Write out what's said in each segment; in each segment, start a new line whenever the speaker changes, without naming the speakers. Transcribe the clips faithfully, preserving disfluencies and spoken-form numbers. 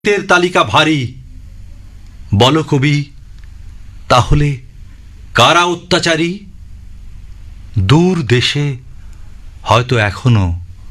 তের তালিকা ভারী। বলো কবি, তাহলে কারা অত্যাচারী? দূর দেশে হয়তো এখনো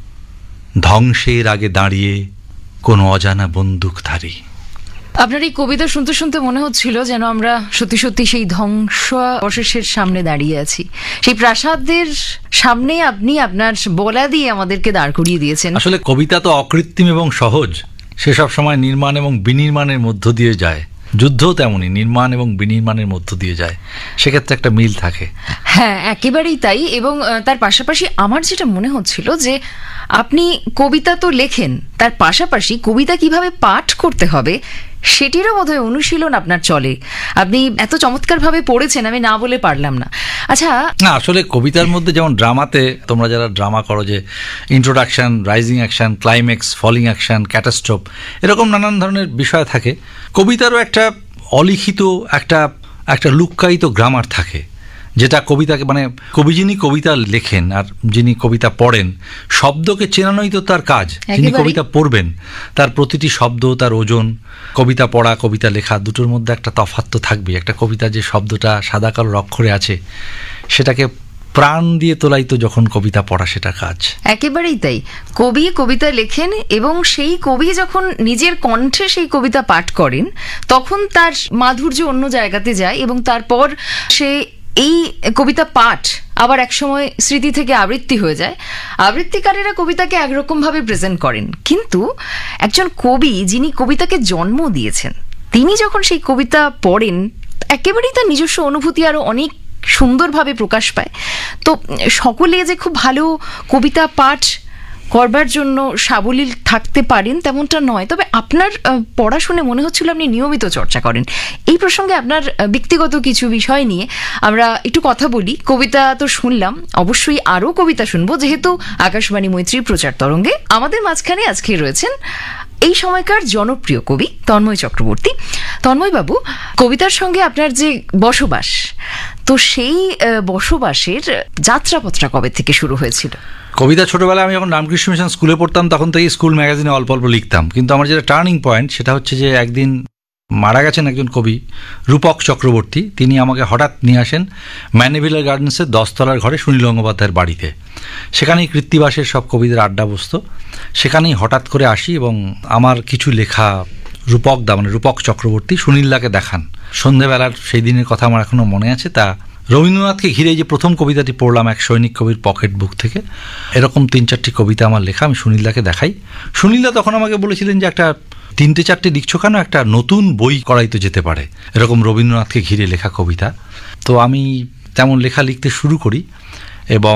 ধ্বংসের আগে দাঁড়িয়ে কোনো অজানা বন্দুকধারী।
আপনার এই কবিতা শুনতে শুনতে মনে হচ্ছিল যেন আমরা সত্যি সত্যি সেই ধ্বংসাবশেষের সামনে দাঁড়িয়ে আছি। সেই প্রাসাদের সামনে আপনি আপনার বলা দিয়ে আমাদেরকে দাঁড় করিয়ে দিয়েছেন।
আসলে কবিতা তো অকৃত্রিম এবং সহজ, সে সব সময় নির্মাণ এবং বিনির্মাণের মধ্য দিয়ে যায়। যুদ্ধও তেমনই নির্মাণ এবং বিনির্মাণের মধ্য দিয়ে যায়, সেক্ষেত্রে একটা মিল থাকে।
হ্যাঁ, একেবারেই তাই। এবং তার পাশাপাশি আমার যেটা মনে হচ্ছিল যে আপনি কবিতা তো লেখেন, তার পাশাপাশি কবিতা কিভাবে পাঠ করতে হবে সেটিরও বোধহয় অনুশীলন আপনার চলে। আপনি এত চমৎকারভাবে পড়েছেন, আমি না বলে পারলাম না। আচ্ছা,
না আসলে কবিতার মধ্যে যেমন ড্রামাতে তোমরা যারা ড্রামা করো, যে introduction, rising action, climax, falling action, ক্যাটাস্ট্রোফ, এরকম নানান ধরনের বিষয় থাকে। কবিতারও একটা অলিখিত একটা একটা লুক্কায়িত গ্রামার থাকে, যেটা কবিতাকে মানে কবি যিনি কবিতা লেখেন আর যিনি কবিতা পড়েন, শব্দকে চেনানোই তো তার কাজ। যিনি কবিতা পড়বেন তার প্রতিটি শব্দ, তার ওজন, কবিতা পড়া কবিতা লেখা দুটোর মধ্যে একটা তফাৎ তো থাকবে। একটা কবিতা যে শব্দটা সাদা কালো অক্ষরে আছে সেটাকে প্রাণ দিয়ে তোলাই তো যখন কবিতা পড়া সেটা কাজ।
একেবারেই তাই। কবি কবিতা লেখেন এবং সেই কবি যখন নিজের কণ্ঠে সেই কবিতা পাঠ করেন তখন তার মাধুর্য অন্য জায়গাতে যায় এবং তারপর সে এই কবিতা পাঠ আবার একসময় স্মৃতি থেকে আবৃত্তি হয়ে যায়। আবৃত্তিকারীরা কবিতাকে একরকম ভাবে প্রেজেন্ট করেন, কিন্তু একজন কবি যিনি কবিতাকে জন্ম দিয়েছেন তিনি যখন সেই কবিতা পড়েন একেবারেই তার নিজস্ব অনুভূতি আরো অনেক সুন্দরভাবে প্রকাশ পায়। তো সকলে যে খুব ভালো কবিতা পাঠ করবার জন্য সাবলীল থাকতে পারেন তেমনটা নয়, তবে আপনার পড়া শুনে মনে হচ্ছিল আপনি নিয়মিত চর্চা করেন। এই প্রসঙ্গে আপনার ব্যক্তিগত কিছু বিষয় নিয়ে আমরা একটু কথা বলি। কবিতা তো শুনলাম, অবশ্যই আরও কবিতা শুনবো, যেহেতু আকাশবাণী মৈত্রীর প্রচার তরঙ্গে আমাদের মাঝখানে আজকে রয়েছেন এই সময়কার জনপ্রিয় কবি তন্ময় চক্রবর্তী। তন্ময়বাবু, কবিতার সঙ্গে আপনার যে বসবাস, তো সেই বসবাসের যাত্রাপত্রা কবে থেকে শুরু হয়েছিল?
কবিতা ছোটবেলায় আমি যখন রামকৃষ্ণ মিশন স্কুলে পড়তাম তখন থেকে স্কুল ম্যাগাজিনে অল্প অল্প লিখতাম, কিন্তু আমার যেটা টার্নিং পয়েন্ট সেটা হচ্ছে যে একদিন মারা গেছেন একজন কবি রূপক চক্রবর্তী। তিনি আমাকে হঠাৎ নিয়ে আসেন ম্যানেভিলার গার্ডেন্সের দশতলার ঘরে সুনীল গঙ্গোপাধ্যায়ের বাড়িতে। সেখানেই কৃত্তিবাসের সব কবিদের আড্ডা বসত। সেখানেই হঠাৎ করে আসি এবং আমার কিছু লেখা রূপক দা মানে রূপক চক্রবর্তী সুনীলদাকে দেখান। সন্ধেবেলার সেই দিনের কথা আমার এখনও মনে আছে। তা রবীন্দ্রনাথকে ঘিরে যে প্রথম কবিতাটি পড়লাম এক সৈনিক কবির পকেট বুক থেকে, এরকম তিন চারটি কবিতা আমার লেখা আমি সুনীলদাকে দেখাই। সুনীলদা তখন আমাকে বলেছিলেন যে একটা তিনটে চারটে লিখছো কেন, একটা নতুন বই করাই তো যেতে পারে এরকম রবীন্দ্রনাথকে ঘিরে লেখা কবিতা। তো আমি তেমন লেখা লিখতে শুরু করি এবং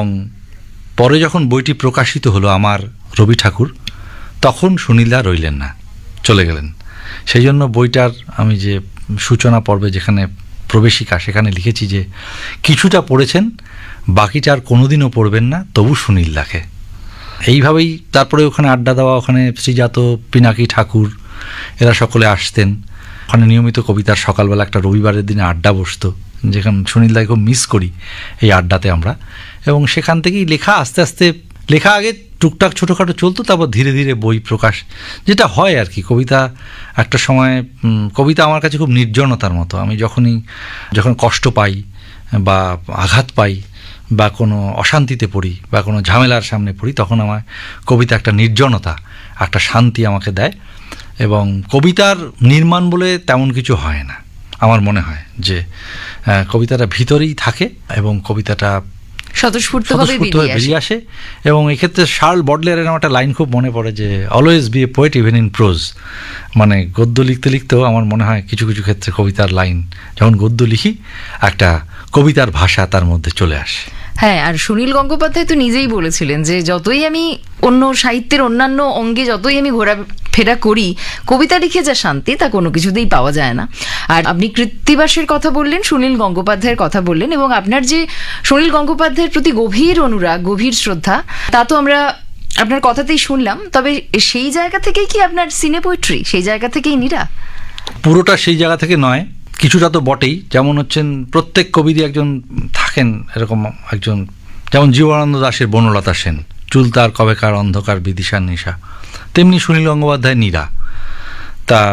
পরে যখন বইটি প্রকাশিত হলো আমার রবি ঠাকুর, তখন সুনীলদা রইলেন না, চলে গেলেন। সেই জন্য বইটার আমি যে সূচনা পর্বে যেখানে প্রবেশিকা সেখানে লিখেছি যে কিছুটা পড়েছেন, বাকিটা আর কোনোদিনও পড়বেন না, তবু সুনীলদাকে। এইভাবেই তারপরে ওখানে আড্ডা দেওয়া, ওখানে শ্রীজাত, পিনাকি ঠাকুর এরা সকলে আসতেন। ওখানে নিয়মিত কবিতার সকালবেলা একটা রবিবারের দিনে আড্ডা বসতো, যেখানে সুনীলদাকে খুব মিস করি এই আড্ডাতে আমরা। এবং সেখান থেকেই লেখা আস্তে আস্তে, লেখা আগে টুকটাক ছোটোখাটো চলতো, তারপর ধীরে ধীরে বই প্রকাশ, যেটা হয় আর কি। কবিতা একটা সময়, কবিতা আমার কাছে খুব নির্জনতার মতো। আমি যখনই যখন কষ্ট পাই বা আঘাত পাই বা কোনো অশান্তিতে পড়ি বা কোনো ঝামেলার সামনে পড়ি, তখন আমার কবিতা একটা নির্জনতা, একটা শান্তি আমাকে দেয়। এবং কবিতার নির্মাণ বলে তেমন কিছু হয় না, আমার মনে হয় যে কবিতাটা ভিতরেই থাকে এবং কবিতাটা
স্বতঃস্ফূর্তভাবে
বেরিয়ে আসে। এবং এক্ষেত্রে শার্ল বডলেয়ারের আমার একটা লাইন খুব মনে পড়ে যে always B a poet even in pros. মানে গদ্য লিখতে লিখতেও আমার মনে হয় কিছু কিছু ক্ষেত্রে কবিতার লাইন, যখন গদ্য লিখি একটা কবিতার ভাষা তার মধ্যে চলে আসে।
হ্যাঁ, আর সুনীল গঙ্গোপাধ্যায় তো নিজেই বলেছিলেন যে যতই আমি অন্য সাহিত্যের অন্যান্য অঙ্গে যতই আমি ঘোরা ফেরা করি, কবিতা লিখে যা শান্তি তা কোনো কিছুতেই পাওয়া যায় না। আর আপনি কৃত্তিবাসের কথা বললেন, সুনীল গঙ্গোপাধ্যায়ের কথা বললেন, এবং আপনার যে সুনীল গঙ্গোপাধ্যায়ের প্রতি গভীর অনুরাগ, গভীর শ্রদ্ধা, তা তো আমরা আপনার কথাতেই শুনলাম। তবে সেই জায়গা থেকেই কি আপনার সিনে পোয়েট্রি, সেই জায়গা থেকেই নীরা?
পুরোটা সেই জায়গা থেকে নয়, কিছুটা তো বটেই। যেমন হচ্ছেন প্রত্যেক কবিরই একজন থাকেন এরকম একজন, যেমন জীবনানন্দ দাশের বনলতা সেন, চুল তার কবেকার অন্ধকার বিদিশার নিশা, তেমনি সুনীল গঙ্গোপাধ্যায় নীরা। তা